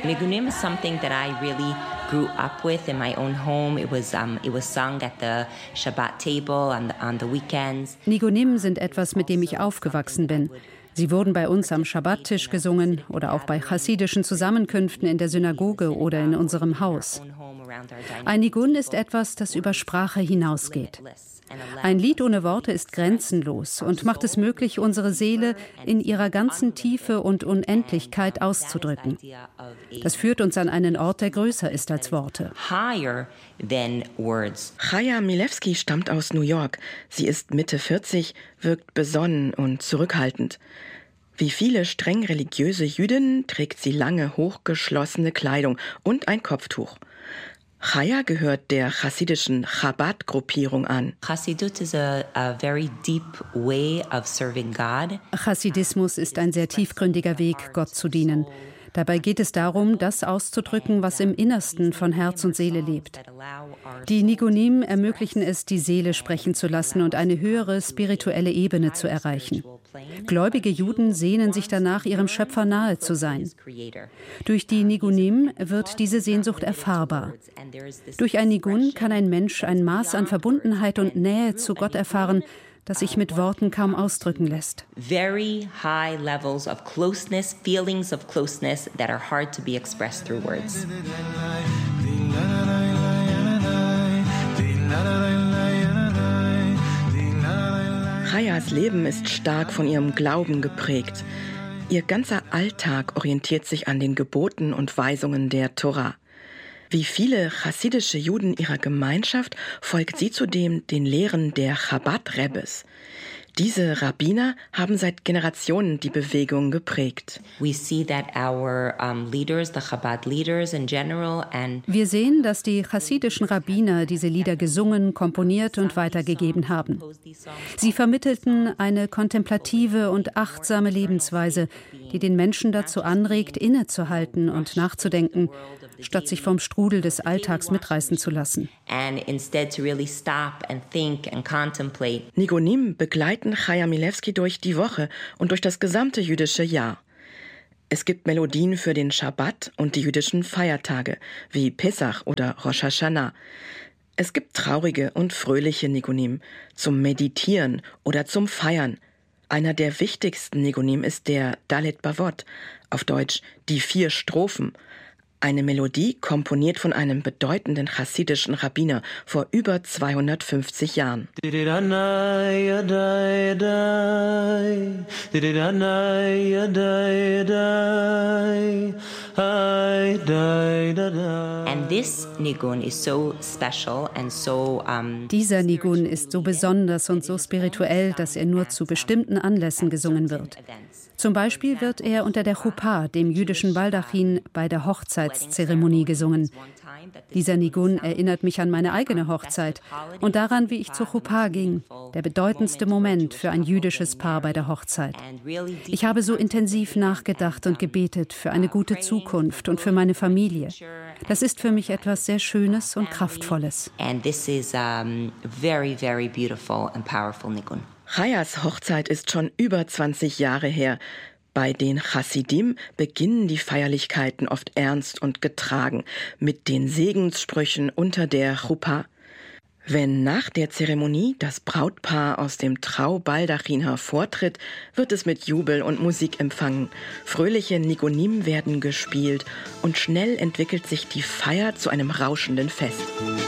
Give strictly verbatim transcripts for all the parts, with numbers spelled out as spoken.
Nigunim is something that I really grew up with in my own home. It was um, it was sung at the Shabbat table on the, on the weekends. Nigunim sind etwas, mit dem ich aufgewachsen bin. Sie wurden bei uns am Schabbattisch gesungen oder auch bei chassidischen Zusammenkünften in der Synagoge oder in unserem Haus. Ein Nigun ist etwas, das über Sprache hinausgeht. Ein Lied ohne Worte ist grenzenlos und macht es möglich, unsere Seele in ihrer ganzen Tiefe und Unendlichkeit auszudrücken. Das führt uns an einen Ort, der größer ist als Worte. Chaya Milewski stammt aus New York. Sie ist Mitte vierzig, wirkt besonnen und zurückhaltend. Wie viele streng religiöse Jüdinnen trägt sie lange, hochgeschlossene Kleidung und ein Kopftuch. Chaya gehört der chassidischen Chabad-Gruppierung an. Chassidut is a, a very deep way of serving God. Chassidismus ist ein sehr tiefgründiger Weg, Gott zu dienen. Dabei geht es darum, das auszudrücken, was im Innersten von Herz und Seele lebt. Die Nigunim ermöglichen es, die Seele sprechen zu lassen und eine höhere spirituelle Ebene zu erreichen. Gläubige Juden sehnen sich danach, ihrem Schöpfer nahe zu sein. Durch die Nigunim wird diese Sehnsucht erfahrbar. Durch ein Nigun kann ein Mensch ein Maß an Verbundenheit und Nähe zu Gott erfahren, das sich mit Worten kaum ausdrücken lässt. Very high levels of closeness, feelings of closeness that are hard to be expressed through words. Chayas Leben ist stark von ihrem Glauben geprägt. Ihr ganzer Alltag orientiert sich an den Geboten und Weisungen der Tora. Wie viele chassidische Juden ihrer Gemeinschaft folgt sie zudem den Lehren der Chabad-Rebbes. Diese Rabbiner haben seit Generationen die Bewegung geprägt. We see that our um, leaders, the Chabad leaders in general, and Wir sehen, dass die chassidischen Rabbiner diese Lieder gesungen, komponiert und weitergegeben haben. Sie vermittelten eine kontemplative und achtsame Lebensweise, die den Menschen dazu anregt, innezuhalten und nachzudenken, statt sich vom Strudel des Alltags mitreißen zu lassen. and instead to really stop and think and contemplate. Nigunim begleiten Chaya Milewski durch die Woche und durch das gesamte jüdische Jahr. Es gibt Melodien für den Schabbat und die jüdischen Feiertage, wie Pesach oder Rosh Hashanah. Es gibt traurige und fröhliche Nigunim, zum Meditieren oder zum Feiern. Einer der wichtigsten Nigunim ist der Dalet Bavot, auf Deutsch die vier Strophen. Eine Melodie, komponiert von einem bedeutenden chassidischen Rabbiner vor über zweihundertfünfzig Jahren. And this nigun is so special and so um, Dieser Nigun ist so besonders und so spirituell, dass er nur zu bestimmten Anlässen gesungen wird. Zum Beispiel wird er unter der Chuppah, dem jüdischen Baldachin, bei der Hochzeitszeremonie gesungen. Dieser Nigun erinnert mich an meine eigene Hochzeit und daran, wie ich zur Chuppah ging, der bedeutendste Moment für ein jüdisches Paar bei der Hochzeit. Ich habe so intensiv nachgedacht und gebetet für eine gute Zukunft und für meine Familie. Das ist für mich etwas sehr Schönes und Kraftvolles. And this is um, very, very beautiful and powerful nigun. Chayas Hochzeit ist schon über zwanzig Jahre her. Bei den Chassidim beginnen die Feierlichkeiten oft ernst und getragen, mit den Segenssprüchen unter der Chuppah. Wenn nach der Zeremonie das Brautpaar aus dem Traubaldachin hervortritt, wird es mit Jubel und Musik empfangen. Fröhliche Nigunim werden gespielt und schnell entwickelt sich die Feier zu einem rauschenden Fest.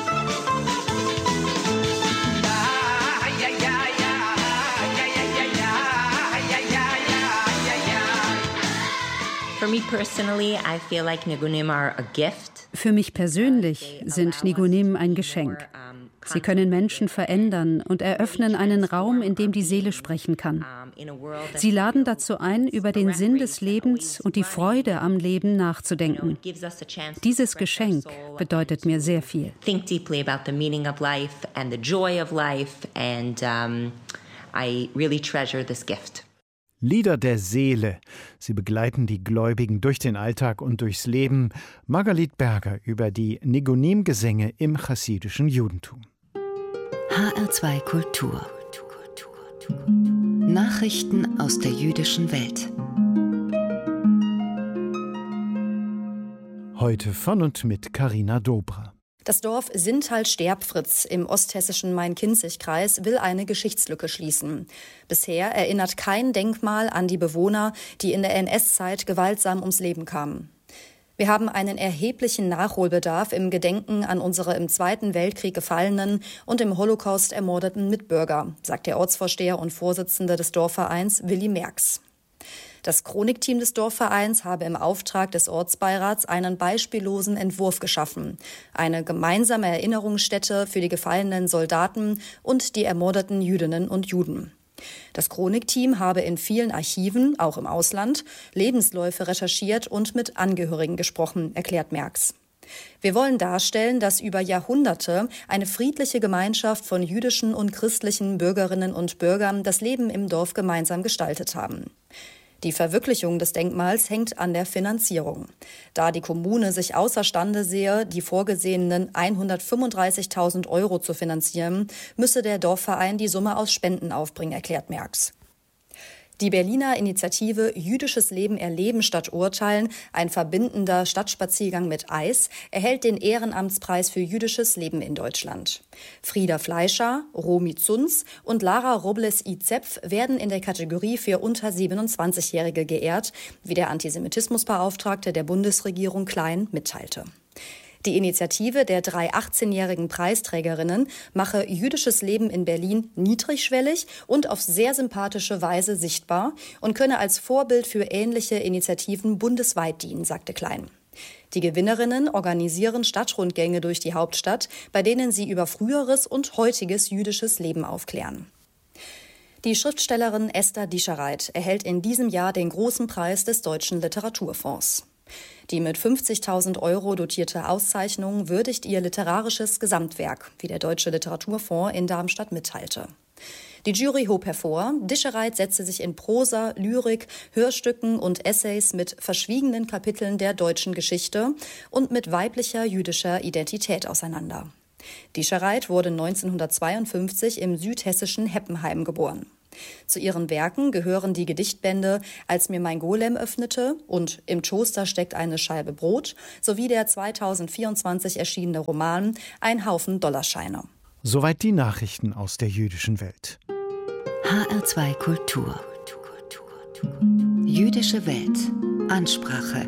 For me personally, I feel like nigunim are a gift. Für mich persönlich sind Nigunim ein Geschenk. Sie können Menschen verändern und eröffnen einen Raum, in dem die Seele sprechen kann. Sie laden dazu ein, über den Sinn des Lebens und die Freude am Leben nachzudenken. Dieses Geschenk bedeutet mir sehr viel. Think deeply about the meaning of life and the joy of life, and um, I really treasure this gift. Lieder der Seele. Sie begleiten die Gläubigen durch den Alltag und durchs Leben. Margalit Berger über die Nigunim-Gesänge im chassidischen Judentum. H R zwei Kultur. Nachrichten aus der jüdischen Welt. Heute von und mit Carina Dobra. Das Dorf Sintal-Sterbfritz im osthessischen Main-Kinzig-Kreis will eine Geschichtslücke schließen. Bisher erinnert kein Denkmal an die Bewohner, die in der N S-Zeit gewaltsam ums Leben kamen. Wir haben einen erheblichen Nachholbedarf im Gedenken an unsere im Zweiten Weltkrieg gefallenen und im Holocaust ermordeten Mitbürger, sagt der Ortsvorsteher und Vorsitzende des Dorfvereins Willi Merx. Das Chronikteam des Dorfvereins habe im Auftrag des Ortsbeirats einen beispiellosen Entwurf geschaffen. Eine gemeinsame Erinnerungsstätte für die gefallenen Soldaten und die ermordeten Jüdinnen und Juden. Das Chronikteam habe in vielen Archiven, auch im Ausland, Lebensläufe recherchiert und mit Angehörigen gesprochen, erklärt Merx. Wir wollen darstellen, dass über Jahrhunderte eine friedliche Gemeinschaft von jüdischen und christlichen Bürgerinnen und Bürgern das Leben im Dorf gemeinsam gestaltet haben. Die Verwirklichung des Denkmals hängt an der Finanzierung. Da die Kommune sich außerstande sehe, die vorgesehenen hundertfünfunddreißigtausend Euro zu finanzieren, müsse der Dorfverein die Summe aus Spenden aufbringen, erklärt Merx. Die Berliner Initiative Jüdisches Leben erleben statt urteilen, ein verbindender Stadtspaziergang mit Eis, erhält den Ehrenamtspreis für jüdisches Leben in Deutschland. Frieda Fleischer, Romy Zunz und Lara Robles-Izepf werden in der Kategorie für unter siebenundzwanzigjährige geehrt, wie der Antisemitismusbeauftragte der Bundesregierung Klein mitteilte. Die Initiative der drei achtzehnjährigen Preisträgerinnen mache jüdisches Leben in Berlin niedrigschwellig und auf sehr sympathische Weise sichtbar und könne als Vorbild für ähnliche Initiativen bundesweit dienen, sagte Klein. Die Gewinnerinnen organisieren Stadtrundgänge durch die Hauptstadt, bei denen sie über früheres und heutiges jüdisches Leben aufklären. Die Schriftstellerin Esther Dischereit erhält in diesem Jahr den großen Preis des Deutschen Literaturfonds. Die mit fünfzigtausend Euro dotierte Auszeichnung würdigt ihr literarisches Gesamtwerk, wie der Deutsche Literaturfonds in Darmstadt mitteilte. Die Jury hob hervor, Dischereit setzte sich in Prosa, Lyrik, Hörstücken und Essays mit verschwiegenen Kapiteln der deutschen Geschichte und mit weiblicher jüdischer Identität auseinander. Dischereit wurde neunzehnhundertzweiundfünfzig im südhessischen Heppenheim geboren. Zu ihren Werken gehören die Gedichtbände Als mir mein Golem öffnete und Im Toaster steckt eine Scheibe Brot sowie der zweitausendvierundzwanzig erschienene Roman Ein Haufen Dollarscheine. Soweit die Nachrichten aus der jüdischen Welt. H R zwei Kultur. Jüdische Welt. Ansprache.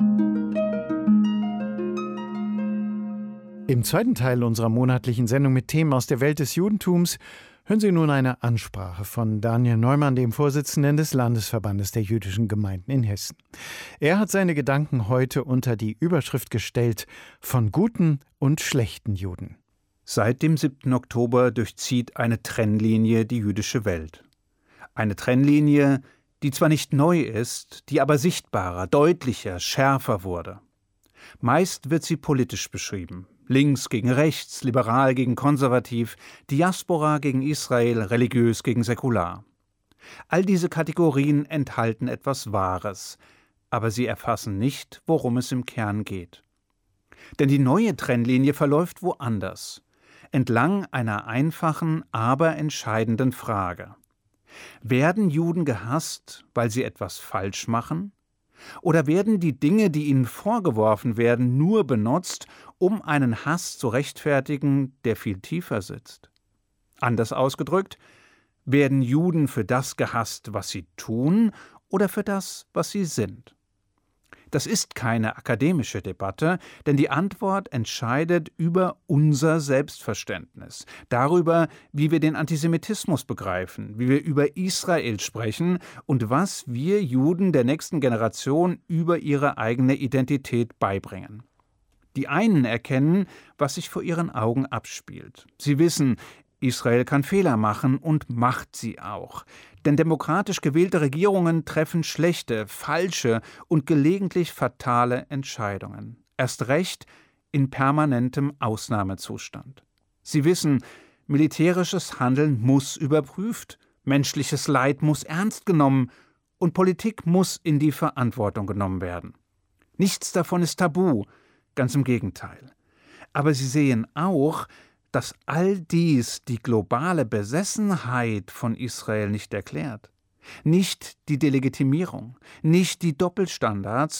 Im zweiten Teil unserer monatlichen Sendung mit Themen aus der Welt des Judentums hören Sie nun eine Ansprache von Daniel Neumann, dem Vorsitzenden des Landesverbandes der jüdischen Gemeinden in Hessen. Er hat seine Gedanken heute unter die Überschrift gestellt: Von guten und schlechten Juden. Seit dem siebten Oktober durchzieht eine Trennlinie die jüdische Welt. Eine Trennlinie, die zwar nicht neu ist, die aber sichtbarer, deutlicher, schärfer wurde. Meist wird sie politisch beschrieben. Links gegen rechts, liberal gegen konservativ, Diaspora gegen Israel, religiös gegen säkular. All diese Kategorien enthalten etwas Wahres, aber sie erfassen nicht, worum es im Kern geht. Denn die neue Trennlinie verläuft woanders, entlang einer einfachen, aber entscheidenden Frage. Werden Juden gehasst, weil sie etwas falsch machen? Oder werden die Dinge, die ihnen vorgeworfen werden, nur benutzt, um einen Hass zu rechtfertigen, der viel tiefer sitzt? Anders ausgedrückt, werden Juden für das gehasst, was sie tun, oder für das, was sie sind? Das ist keine akademische Debatte, denn die Antwort entscheidet über unser Selbstverständnis, darüber, wie wir den Antisemitismus begreifen, wie wir über Israel sprechen und was wir Juden der nächsten Generation über ihre eigene Identität beibringen. Die einen erkennen, was sich vor ihren Augen abspielt. Sie wissen, Israel kann Fehler machen und macht sie auch. Denn demokratisch gewählte Regierungen treffen schlechte, falsche und gelegentlich fatale Entscheidungen. Erst recht in permanentem Ausnahmezustand. Sie wissen, militärisches Handeln muss überprüft, menschliches Leid muss ernst genommen und Politik muss in die Verantwortung genommen werden. Nichts davon ist tabu, ganz im Gegenteil. Aber sie sehen auch, dass all dies die globale Besessenheit von Israel nicht erklärt. Nicht die Delegitimierung, nicht die Doppelstandards,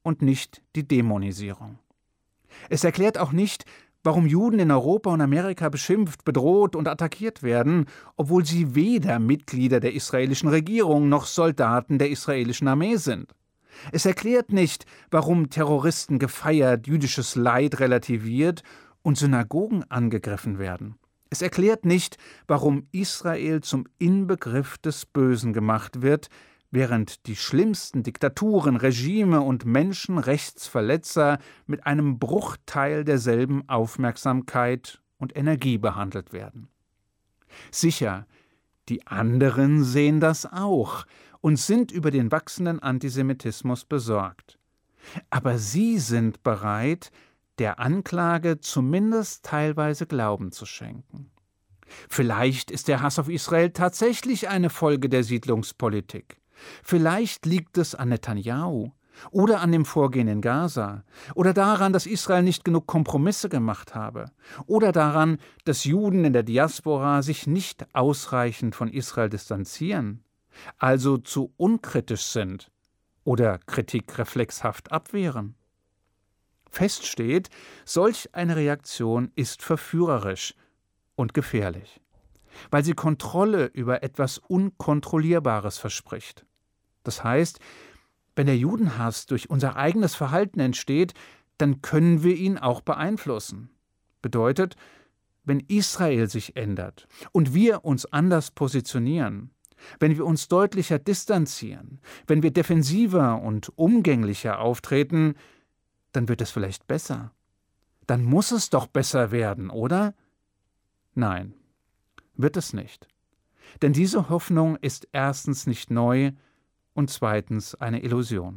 und nicht die Dämonisierung. Es erklärt auch nicht, warum Juden in Europa und Amerika beschimpft, bedroht und attackiert werden, obwohl sie weder Mitglieder der israelischen Regierung noch Soldaten der israelischen Armee sind. Es erklärt nicht, warum Terroristen gefeiert, jüdisches Leid relativiert und Synagogen angegriffen werden. Es erklärt nicht, warum Israel zum Inbegriff des Bösen gemacht wird, während die schlimmsten Diktaturen, Regime und Menschenrechtsverletzer mit einem Bruchteil derselben Aufmerksamkeit und Energie behandelt werden. Sicher, die anderen sehen das auch und sind über den wachsenden Antisemitismus besorgt. Aber sie sind bereit, der Anklage zumindest teilweise Glauben zu schenken. Vielleicht ist der Hass auf Israel tatsächlich eine Folge der Siedlungspolitik. Vielleicht liegt es an Netanyahu oder an dem Vorgehen in Gaza oder daran, dass Israel nicht genug Kompromisse gemacht habe oder daran, dass Juden in der Diaspora sich nicht ausreichend von Israel distanzieren, also zu unkritisch sind oder Kritik reflexhaft abwehren. Fest steht, solch eine Reaktion ist verführerisch und gefährlich, weil sie Kontrolle über etwas Unkontrollierbares verspricht. Das heißt, wenn der Judenhass durch unser eigenes Verhalten entsteht, dann können wir ihn auch beeinflussen. Bedeutet, wenn Israel sich ändert und wir uns anders positionieren, wenn wir uns deutlicher distanzieren, wenn wir defensiver und umgänglicher auftreten, dann wird es vielleicht besser. Dann muss es doch besser werden, oder? Nein, wird es nicht. Denn diese Hoffnung ist erstens nicht neu und zweitens eine Illusion.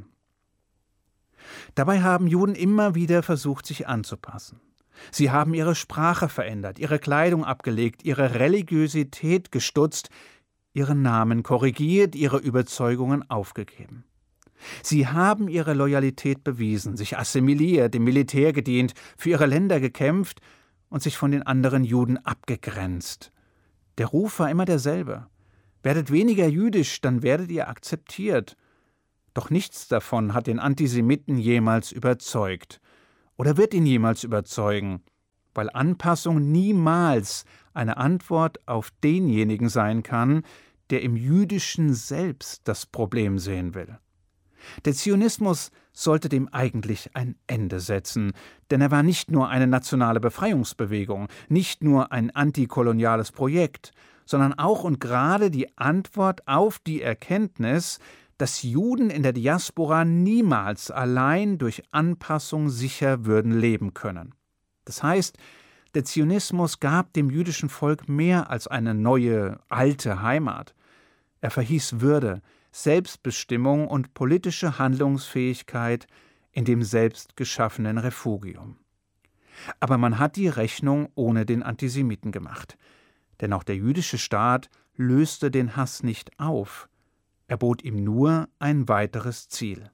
Dabei haben Juden immer wieder versucht, sich anzupassen. Sie haben ihre Sprache verändert, ihre Kleidung abgelegt, ihre Religiosität gestutzt, ihren Namen korrigiert, ihre Überzeugungen aufgegeben. Sie haben ihre Loyalität bewiesen, sich assimiliert, im Militär gedient, für ihre Länder gekämpft und sich von den anderen Juden abgegrenzt. Der Ruf war immer derselbe. Werdet weniger jüdisch, dann werdet ihr akzeptiert. Doch nichts davon hat den Antisemiten jemals überzeugt oder wird ihn jemals überzeugen, weil Anpassung niemals eine Antwort auf denjenigen sein kann, der im Jüdischen selbst das Problem sehen will. Der Zionismus sollte dem eigentlich ein Ende setzen, denn er war nicht nur eine nationale Befreiungsbewegung, nicht nur ein antikoloniales Projekt, sondern auch und gerade die Antwort auf die Erkenntnis, dass Juden in der Diaspora niemals allein durch Anpassung sicher würden leben können. Das heißt, der Zionismus gab dem jüdischen Volk mehr als eine neue, alte Heimat. Er verhieß Würde, Selbstbestimmung und politische Handlungsfähigkeit in dem selbst geschaffenen Refugium. Aber man hat die Rechnung ohne den Antisemiten gemacht. Denn auch der jüdische Staat löste den Hass nicht auf. Er bot ihm nur ein weiteres Ziel.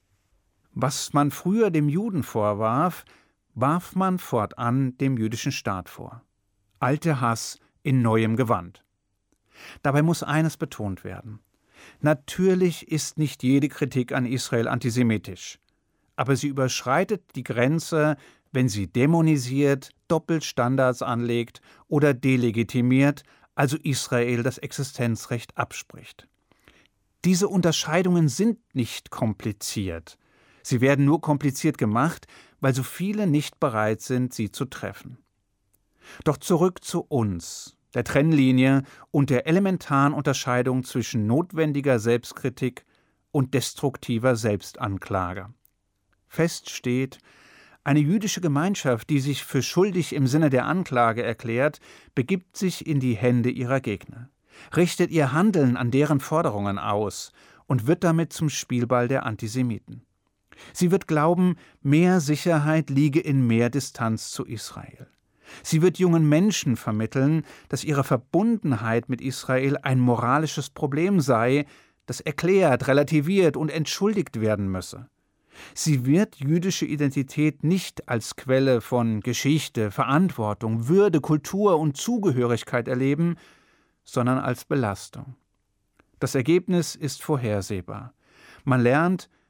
Was man früher dem Juden vorwarf, warf man fortan dem jüdischen Staat vor. Alter Hass in neuem Gewand. Dabei muss eines betont werden. Natürlich ist nicht jede Kritik an Israel antisemitisch, aber sie überschreitet die Grenze, wenn sie dämonisiert, Doppelstandards anlegt oder delegitimiert, also Israel das Existenzrecht abspricht. Diese Unterscheidungen sind nicht kompliziert. Sie werden nur kompliziert gemacht, weil so viele nicht bereit sind, sie zu treffen. Doch zurück zu uns, der Trennlinie und der elementaren Unterscheidung zwischen notwendiger Selbstkritik und destruktiver Selbstanklage. Fest steht, eine jüdische Gemeinschaft, die sich für schuldig im Sinne der Anklage erklärt, begibt sich in die Hände ihrer Gegner, richtet ihr Handeln an deren Forderungen aus und wird damit zum Spielball der Antisemiten. Sie wird glauben, mehr Sicherheit liege in mehr Distanz zu Israel. Sie wird jungen Menschen vermitteln, dass ihre Verbundenheit mit Israel ein moralisches Problem sei, das erklärt, relativiert und entschuldigt werden müsse. Sie wird jüdische Identität nicht als Quelle von Geschichte, Verantwortung, Würde, Kultur und Zugehörigkeit erleben, sondern als Belastung. Das Ergebnis ist vorhersehbar. Man lernt,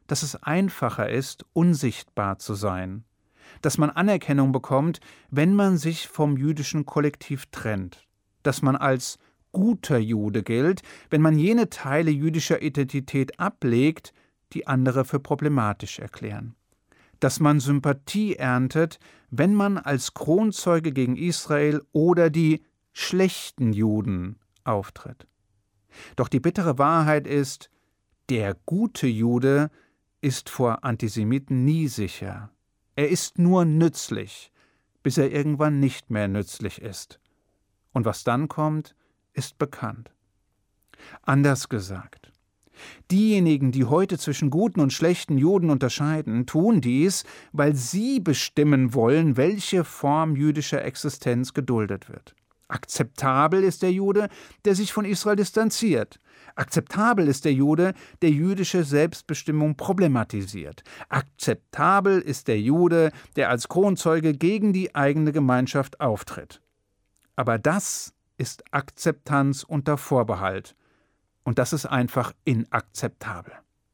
dass es einfacher ist, unsichtbar zu sein, dass man Anerkennung bekommt, wenn man sich vom jüdischen Kollektiv trennt, dass man als guter Jude gilt, wenn man jene Teile jüdischer Identität ablegt, die andere für problematisch erklären, dass man Sympathie erntet, wenn man als Kronzeuge gegen Israel oder die schlechten Juden auftritt. Doch die bittere Wahrheit ist, der gute Jude ist vor Antisemiten nie sicher. Er ist nur nützlich, bis er irgendwann nicht mehr nützlich ist. Und was dann kommt, ist bekannt. Anders gesagt, diejenigen, die heute zwischen guten und schlechten Juden unterscheiden, tun dies, weil sie bestimmen wollen, welche Form jüdischer Existenz geduldet wird. Akzeptabel ist der Jude, der sich von Israel distanziert. Akzeptabel ist der Jude, der jüdische Selbstbestimmung problematisiert. Akzeptabel ist der Jude, der als Kronzeuge gegen die eigene Gemeinschaft auftritt. Aber das ist Akzeptanz unter Vorbehalt. Und das ist einfach inakzeptabel.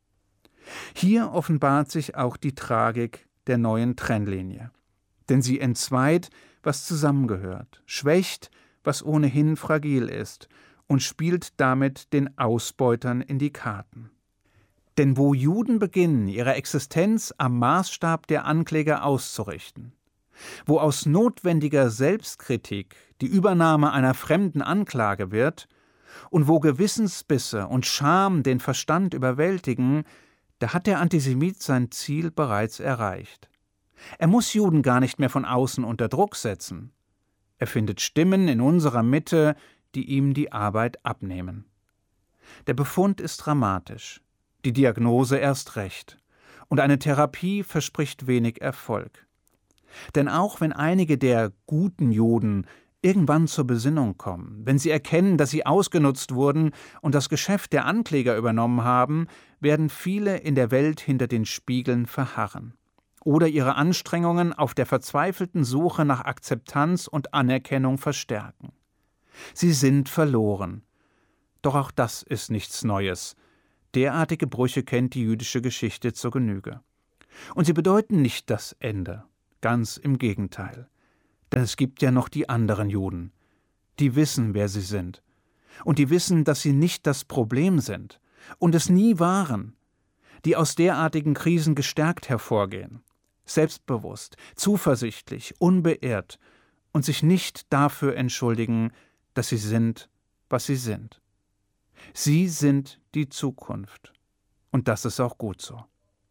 Hier offenbart sich auch die Tragik der neuen Trennlinie. Denn sie entzweit, was zusammengehört, schwächt, was ohnehin fragil ist und spielt damit den Ausbeutern in die Karten. Denn wo Juden beginnen, ihre Existenz am Maßstab der Ankläger auszurichten, wo aus notwendiger Selbstkritik die Übernahme einer fremden Anklage wird und wo Gewissensbisse und Scham den Verstand überwältigen, da hat der Antisemit sein Ziel bereits erreicht. Er muss Juden gar nicht mehr von außen unter Druck setzen. Er findet Stimmen in unserer Mitte, die ihm die Arbeit abnehmen. Der Befund ist dramatisch, die Diagnose erst recht, und eine Therapie verspricht wenig Erfolg. Denn auch wenn einige der guten Juden irgendwann zur Besinnung kommen, wenn sie erkennen, dass sie ausgenutzt wurden und das Geschäft der Ankläger übernommen haben, werden viele in der Welt hinter den Spiegeln verharren oder ihre Anstrengungen auf der verzweifelten Suche nach Akzeptanz und Anerkennung verstärken. Sie sind verloren. Doch auch das ist nichts Neues. Derartige Brüche kennt die jüdische Geschichte zur Genüge. Und sie bedeuten nicht das Ende, ganz im Gegenteil. Denn es gibt ja noch die anderen Juden. Die wissen, wer sie sind. Und die wissen, dass sie nicht das Problem sind und es nie waren. Die aus derartigen Krisen gestärkt hervorgehen. Selbstbewusst, zuversichtlich, unbeirrt und sich nicht dafür entschuldigen, dass sie sind, was sie sind. Sie sind die Zukunft. Und das ist auch gut so.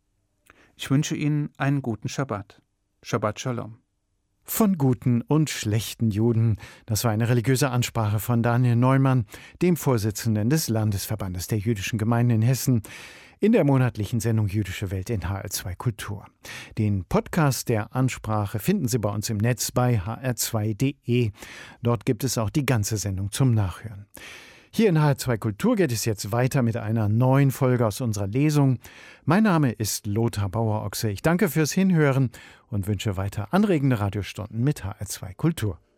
Ich wünsche Ihnen einen guten Schabbat. Shabbat Shalom. Von guten und schlechten Juden. Das war eine religiöse Ansprache von Daniel Neumann, dem Vorsitzenden des Landesverbandes der jüdischen Gemeinden in Hessen, in der monatlichen Sendung Jüdische Welt in H R zwei Kultur. Den Podcast der Ansprache finden Sie bei uns im Netz bei h r zwei punkt d e. Dort gibt es auch die ganze Sendung zum Nachhören. Hier in H R zwei Kultur geht es jetzt weiter mit einer neuen Folge aus unserer Lesung. Mein Name ist Lothar Bauer-Ochse. Ich danke fürs Hinhören und wünsche weiter anregende Radiostunden mit H R zwei Kultur.